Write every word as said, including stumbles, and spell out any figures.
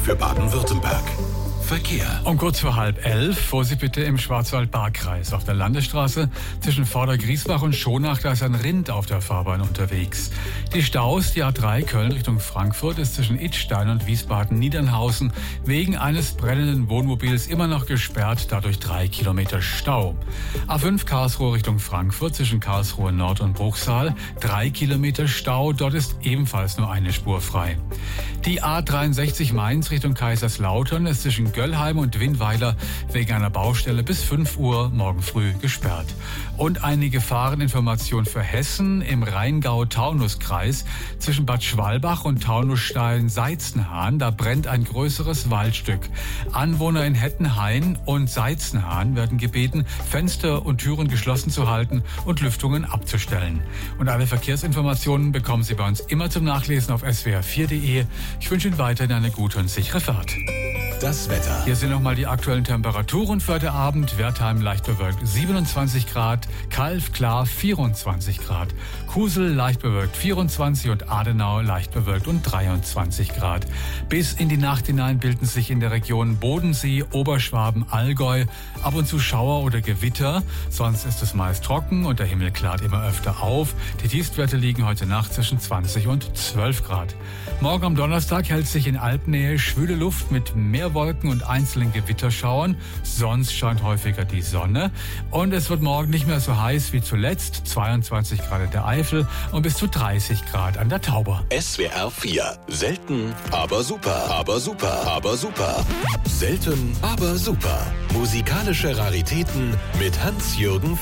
für Baden-Württemberg. Verkehr. Um kurz vor halb elf, Vorsicht bitte im Schwarzwald-Baar-Kreis. Auf der Landesstraße zwischen Vordergriesbach und Schonach, da ist ein Rind auf der Fahrbahn unterwegs. Die Staus, die A drei Köln Richtung Frankfurt, ist zwischen Idstein und Wiesbaden-Niedernhausen wegen eines brennenden Wohnmobils immer noch gesperrt, dadurch drei Kilometer Stau. A fünf Karlsruhe Richtung Frankfurt zwischen Karlsruhe Nord und Bruchsal, drei Kilometer Stau, dort ist ebenfalls nur eine Spur frei. Die A dreiundsechzig Mainz Richtung Kaiserslautern ist zwischen Göllheim und Winnweiler wegen einer Baustelle bis fünf Uhr morgen früh gesperrt. Und eine Gefahreninformation für Hessen im Rheingau-Taunus-Kreis zwischen Bad Schwalbach und Taunusstein-Seizenhahn. Da brennt ein größeres Waldstück. Anwohner in Hettenhain und Seizenhahn werden gebeten, Fenster und Türen geschlossen zu halten und Lüftungen abzustellen. Und alle Verkehrsinformationen bekommen Sie bei uns immer zum Nachlesen auf s w r vier punkt de. Ich wünsche Ihnen weiterhin eine gute und sichere Fahrt. Das Wetter. Hier sind nochmal die aktuellen Temperaturen für heute Abend. Wertheim leicht bewölkt siebenundzwanzig Grad, Calw klar vierundzwanzig Grad, Kusel leicht bewölkt vierundzwanzig und Adenau leicht bewölkt und dreiundzwanzig Grad. Bis in die Nacht hinein bilden sich in der Region Bodensee, Oberschwaben, Allgäu ab und zu Schauer oder Gewitter. Sonst ist es meist trocken und der Himmel klart immer öfter auf. Die Tiefstwerte liegen heute Nacht zwischen zwanzig und zwölf Grad. Morgen am Donnerstag hält sich in Alpennähe schwüle Luft mit mehr Wolken und einzelnen Gewitterschauern. Sonst scheint häufiger die Sonne. Und es wird morgen nicht mehr so heiß wie zuletzt. zweiundzwanzig Grad in der Eifel und bis zu dreißig Grad an der Tauber. S W R vier. Selten, aber super. Aber super. Aber super. Selten, aber super. Musikalische Raritäten mit Hans-Jürgen